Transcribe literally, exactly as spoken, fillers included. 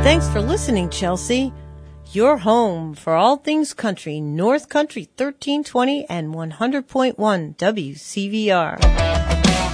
Thanks for listening, Chelsea. Your home for all things country, North Country thirteen twenty and one hundred point one W C V R.